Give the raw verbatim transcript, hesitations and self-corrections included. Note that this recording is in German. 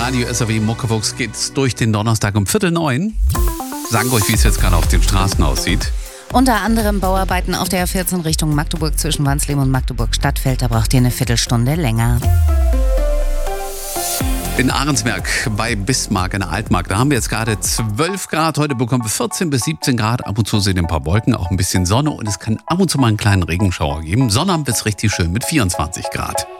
Radio S R W Muckefuchs geht's durch den Donnerstag um Viertel neun. Sagen euch, wie es jetzt gerade auf den Straßen aussieht. Unter anderem Bauarbeiten auf der A vierzehn Richtung Magdeburg zwischen Wansleben und Magdeburg-Stadtfeld. Da braucht ihr eine Viertelstunde länger. In Ahrensberg bei Bismarck in der Altmark, da haben wir jetzt gerade zwölf Grad. Heute bekommen wir vierzehn bis siebzehn Grad. Ab und zu sind ein paar Wolken, auch ein bisschen Sonne und es kann ab und zu mal einen kleinen Regenschauer geben. Sonnabend wird es richtig schön mit vierundzwanzig Grad.